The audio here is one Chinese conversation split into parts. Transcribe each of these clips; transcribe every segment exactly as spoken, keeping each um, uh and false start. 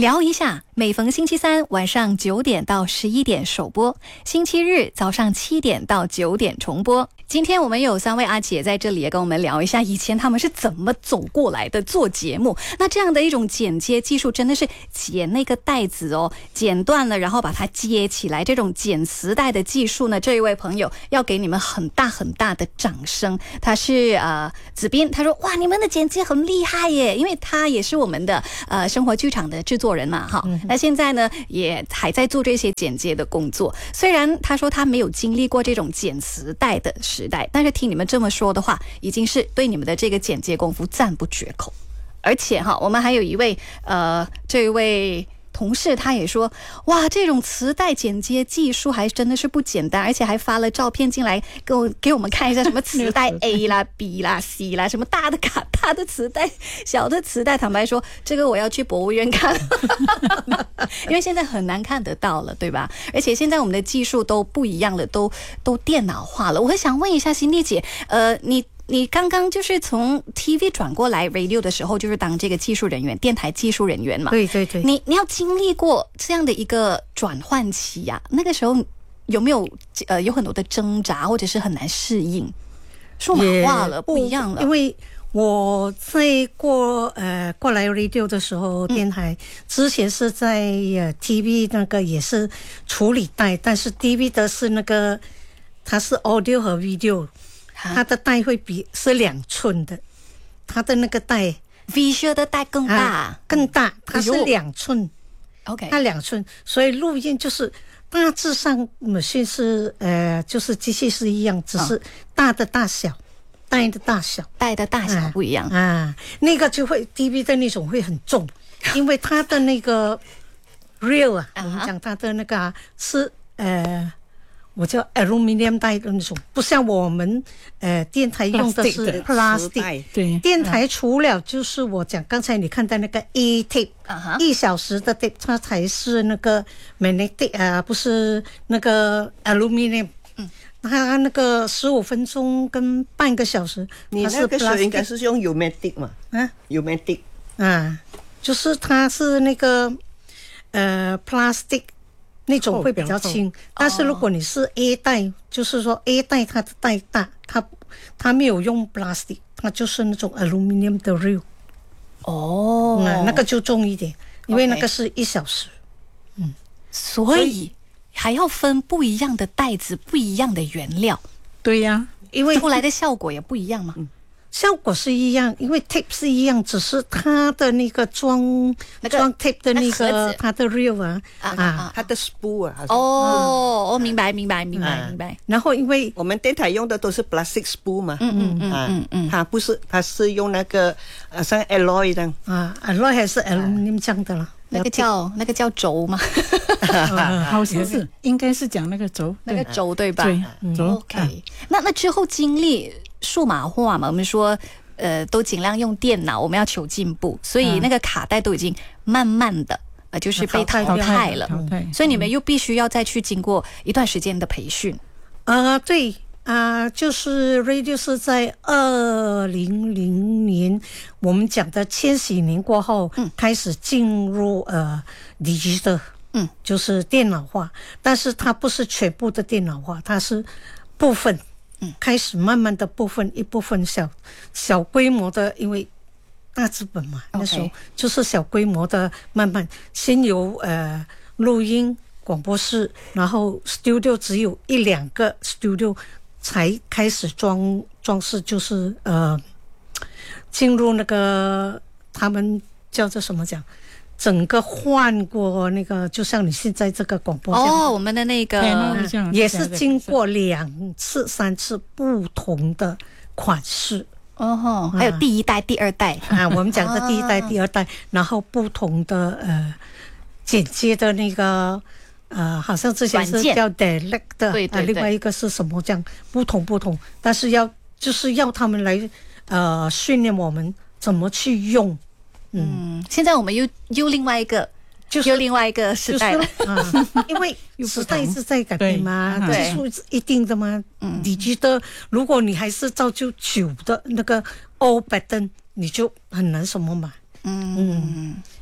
聊一下，每逢星期三晚上九点到十一点首播，星期日早上七点到九点重播。今天我们有三位阿姐在这里也跟我们聊一下以前他们是怎么走过来的做节目。那这样的一种剪接技术真的是剪那个带子哦，剪断了然后把它接起来，这种剪磁带的技术呢，这一位朋友要给你们很大很大的掌声。他是呃子斌，他说哇你们的剪接很厉害耶，因为他也是我们的呃生活剧场的制作人嘛哈。那现在呢也还在做这些剪接的工作。虽然他说他没有经历过这种剪磁带的时代，但是听你们这么说的话，已经是对你们的这个剪接功夫赞不绝口。而且哈，我们还有一位呃，这位同事他也说，哇，这种磁带剪接技术还真的是不简单，而且还发了照片进来给我给我们看一下，什么磁带 A 啦、B 啦、C 啦，什么大的卡、大的磁带、小的磁带。坦白说，这个我要去博物院看，因为现在很难看得到了，对吧？而且现在我们的技术都不一样了，都都电脑化了。我很想问一下辛蒂姐，呃，你。你刚刚就是从 T V 转过来 radio 的时候，就是当这个技术人员，电台技术人员嘛。 对对对。 你你要经历过这样的一个转换期呀、啊，那个时候有没有呃有很多的挣扎，或者是很难适应？数码化了，不一样了。 因为我在过呃过来 radio 的时候，电台、嗯、之前是在呃 T V 那个也是处理带，但是 T V 的是那个它是 audio 和 video。它的带会比是两寸的，它的那个带 visual 的带更大、 啊、更大，它是两寸、 哎、OK， 它两寸，所以录音就是大致上某些是呃就是机器是一样，只是大的大小、哦、带的大小带的大小不一样啊, 啊那个就会 D V 的那种会很重，因为它的那个 real 啊，我们讲它的那个、啊、是呃我叫 aluminium 带的那种，不像我们呃电台用的是 plastic。对，电台除了就是我讲刚才你看到那个 A tape， 一、uh-huh. 小时的 tape， 它才是那个 magnetic 啊、呃，不是那个 aluminium。嗯，它那个十五分钟跟半个小时， 你那个时候应该是用 pneumatic 嘛？啊 ，pneumatic 啊，就是它是那个呃 plastic。那种会比较轻，但是如果你是 A 带，就是说 A 带它的带大，它它没有用 plastic， 它就是那种 aluminium 的 reel。 哦、 嗯，那个就重一点，因为那个是一小时。嗯， 所以还要分不一样的带子，不一样的原料。 对呀、啊，因为出来的效果也不一样嘛。嗯， 效果是一样，因为 tape 是一样，只是它的那个装那个装 tape 的那个它的 reel 啊啊，它的 spool 啊。 哦，我、嗯、明白明白明白、啊、明白。 然后因为我们电台用的都是 plastic spool 嘛， 嗯嗯嗯嗯嗯， 它不是，它是用那个呃像 alloy 的啊 ，alloy 还是 aluminium 这样的了。 那个叫那个叫轴吗？ 呃、好像是，应该是讲那个轴， 那个轴对吧？ 对，轴。 OK，、啊、那那之后经历数码化嘛，我们说呃都尽量用电脑，我们要求进步，所以那个卡带都已经慢慢的呃就是被淘汰了， 淘汰， 所以你们又必须要再去经过一段时间的培训。 啊、呃，对啊、呃，就是 radio 是在二零零年，我们讲的千禧年过后，嗯，开始进入呃 digital， 嗯，就是电脑化，但是它不是全部的电脑化，它是部分。开始慢慢的部分一部分小小规模的，因为大资本嘛， okay. 那时候就是小规模的慢慢先有呃录音广播室，然后 studio 只有一两个 studio 才开始装装饰，就是呃进入那个他们叫做什么讲，整个换过那个，就像你现在这个广播哦，我们的那个、 嗯、也是经过两次、三次不同的款式哦，还有第一代、第二代啊，我们讲的第一代、第二代，然后不同的呃剪接的那个呃，好像之前是叫 direct 的， 对对对、 啊，另外一个是什么这样不同不同，但是要就是要他们来呃训练我们怎么去用。 嗯，现在我们又又另外一个， 就是又另外一个时代了， 就是啊、因为时代是在改变嘛，技术是一定的嘛。嗯，你觉得如果你还是照旧旧的那个 old pattern， 你就很难什么嘛。 嗯，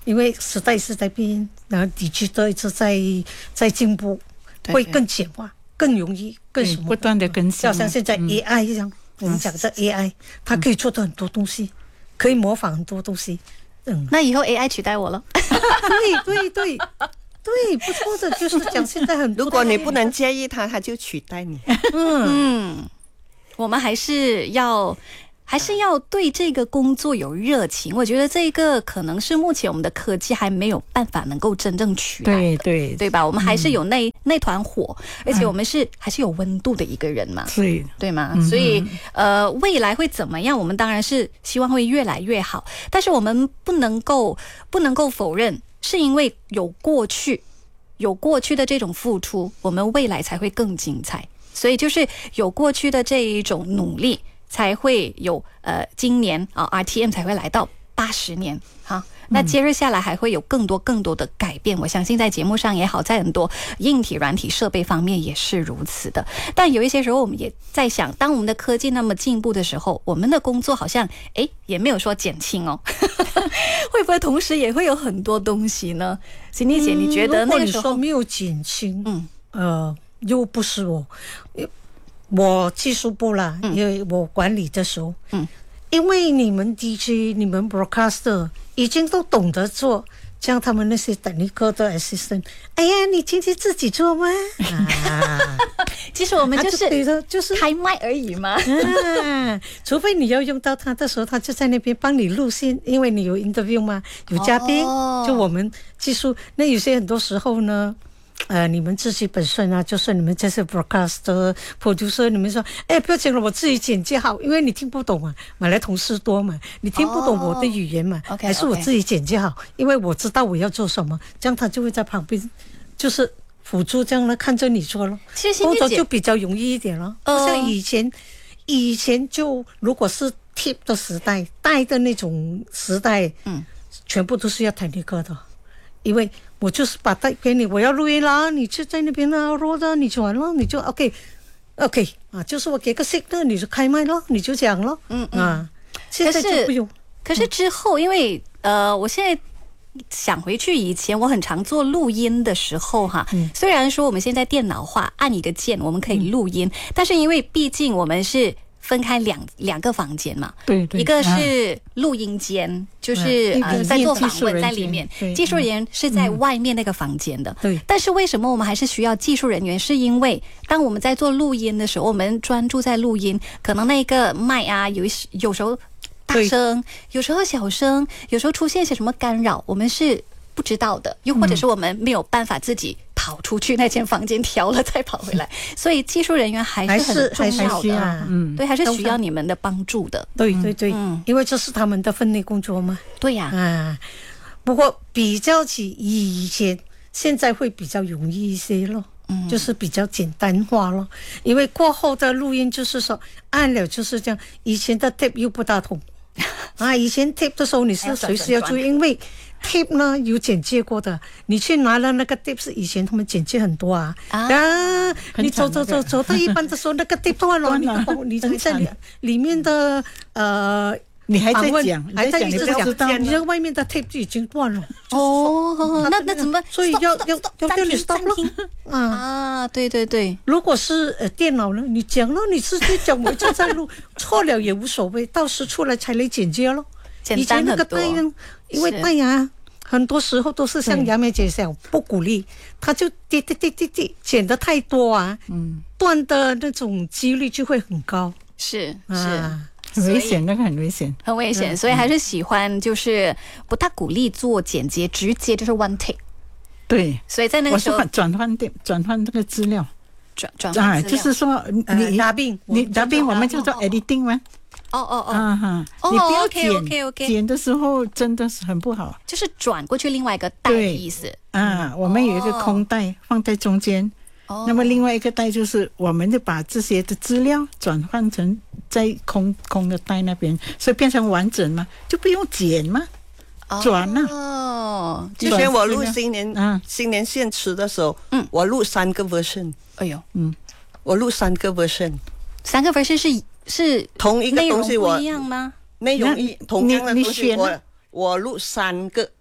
因为时代是在变，然后digital一直在在进步，会更简化、更容易、更什么不断的更新。 就像现在 A I 一样，嗯、我们讲的 A I， 它可以做到很多东西，可以模仿很多东西。嗯， 那以后 A I 取代我了？ 对对对对，不错的，就是讲现在很多。 如果你不能介意它，它就取代你。 嗯嗯，我们还是要。还是要对这个工作有热情，我觉得这个可能是目前我们的科技还没有办法能够真正取代的， 对对对吧？我们还是有那、嗯、那团火，而且我们是、嗯、还是有温度的一个人嘛， 对对吗？嗯、所以呃，未来会怎么样？我们当然是希望会越来越好，但是我们不能够不能够否认，是因为有过去有过去的这种付出，我们未来才会更精彩。所以就是有过去的这一种努力。才会有呃，今年啊、呃、R T M 才会来到八十年哈。那接着下来还会有更多更多的改变，我相信在节目上也好，在很多硬体软体设备方面也是如此的。但有一些时候我们也在想，当我们的科技那么进步的时候，我们的工作好像诶也没有说减轻哦会不会同时也会有很多东西呢？心妮姐、嗯、你觉得那个时候如果你说没有减轻，嗯呃又不是我我技术部啦、嗯、因为我管理的时候，嗯，因为你们 D J 你们 broadcaster 已经都懂得做，像他们那些等一个的 assistant， 哎呀你今天自己做吗？啊其实我们就是对的，就是开麦而已嘛啊，除非你要用到他的时候，他就在那边帮你录线，因为你有 interview 嘛，有嘉宾、哦、就我们技术那有些很多时候呢呃，你们自己本身啊，就是你们这些 broadcaster producer， 你们说，哎，不要紧了，我自己剪辑好，因为你听不懂嘛，马来同事多嘛，你听不懂我的语言嘛， oh, okay, 还是我自己剪辑好， okay. 因为我知道我要做什么，这样他就会在旁边，就是辅助这样的看着你做咯，工作就比较容易一点咯。不像以前，以前就如果是 tip 的时代，带的那种时代，嗯，全部都是要听你歌的。因为我就是把带给你，我要录音啦，你就在那边啊，录的你就完了，你就 OK OK 啊，就是我给个 signal， 你就开麦咯，你就讲咯，嗯嗯啊，现在就不用。 可是之后，因为呃，我现在想回去以前，我很常做录音的时候哈，嗯、虽然说我们现在电脑化，按一个键我们可以录音，嗯、但是因为毕竟我们是分开两两个房间嘛， 对对， 一个是录音间，啊、就是、嗯、呃在做访问在里面，技术人员是在外面那个房间的。对、嗯，但是为什么我们还是需要技术人员？是因为当我们在做录音的时候，我们专注在录音，可能那个麦啊，有有时候大声，有时候小声，有时候出现些什么干扰，我们是不知道的，又或者是我们没有办法自己跑出去那间房间调了再跑回来，所以技术人员还是很重要的，啊、嗯，对，还是需要你们的帮助的。 对对对，嗯，因为这是他们的分内工作嘛。 对呀、啊， 啊，不过比较起以前，现在会比较容易一些咯。嗯，就是比较简单化咯，因为过后的录音就是说按了就是这样，以前的 tape 又不大同啊，以前 tape 的时候你是随时要注意，因为 tape 呢有剪接过的，你去拿了那个 tape 是以前他们剪接很多啊，啊，啊你走走走走到一半的时候那个 tape 断了，你你还在里里面的呃。 你还在讲， 还在一直讲， 你在外面的 tape 就已经断了。 哦，那那怎么？ 所以要要要叫你 stop 咯。 啊，对对对。 如果是呃电脑呢，你讲了，你直接讲，我就在录，错了也无所谓，到时出来才来剪接咯。 简单很多。 以前那个带呢，因为带呀，很多时候都是像杨梅姐讲，不鼓励，他就滴滴滴滴滴剪得太多啊，嗯，断的那种几率就会很高。 是是。 很危险，那个很危险， 很危险，所以还是喜欢就是不大鼓励做剪接，直接就是 one take。 对， 所以在那个时候转换电转换这个资料， 转转换资料， 就是说你答辩， 你答辩我们叫做 editing 吗？ 哦哦哦， 啊哈，你不要剪，剪的时候真的是很不好， 就是转过去另外一个带的意思啊。我们有一个空带放在中间。那么另外一个带就是我们就把这些的资料转换成在空空的带那边，所以变成完整嘛，就不用剪嘛，转啊。 哦， 之前我录新年、嗯、新年献词的时候，嗯，我录三个 version。 哎呦， 嗯，我录三个 version， 三个 version 是是同一个东西我不一样吗？ 内容一同样的东西我我录三个。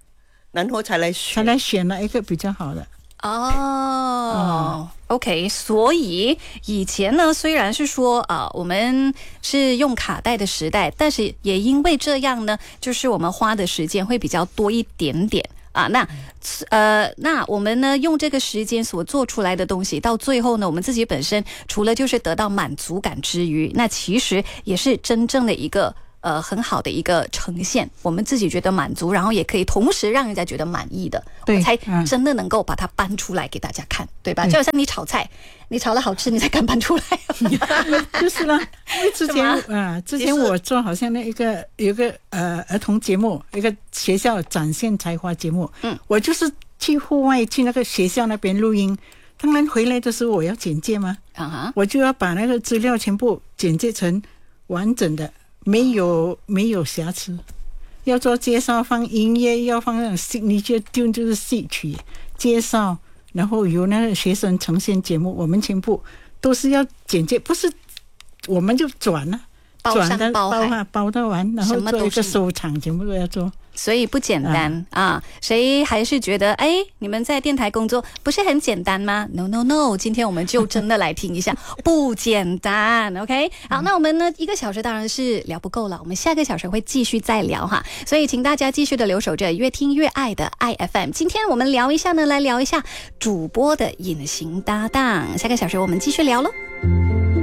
然后才来选， 才来选了一个比较好的。 哦、oh, ，OK， 所以以前呢，虽然是说啊、呃，我们是用卡带的时代，但是也因为这样呢，就是我们花的时间会比较多一点点啊。那呃，那我们呢用这个时间所做出来的东西，到最后呢，我们自己本身除了就是得到满足感之余，那其实也是真正的一个。呃，很好的一个呈现，我们自己觉得满足，然后也可以同时让人家觉得满意的，我们才真的能够把它搬出来给大家看，对吧？就好像你炒菜，你炒了好吃，你才敢搬出来。 就是啦，因为之前啊，之前我做好像那一个有一个呃儿童节目，一个学校展现才华节目，嗯，我就是去户外去那个学校那边录音，当然回来的时候我要简介嘛，啊，我就要把那个资料全部简介成完整的。没有没有瑕疵，要做介绍放音乐，要放那种 signature tune 就是戏曲介绍，然后由那个学生呈现节目，我们全部都是要简介，不是我们就转了，转的包啊包到完，然后做一个收场，全部都要做。 所以不简单 啊, 啊！谁还是觉得哎，你们在电台工作不是很简单吗 ？No No No！ 今天我们就真的来听一下，不简单。OK， 好，那我们呢一个小时当然是聊不够了，我们下个小时会继续再聊哈。所以请大家继续的留守着越听越爱的 I F M。今天我们聊一下呢，来聊一下主播的隐形搭档。下个小时我们继续聊喽。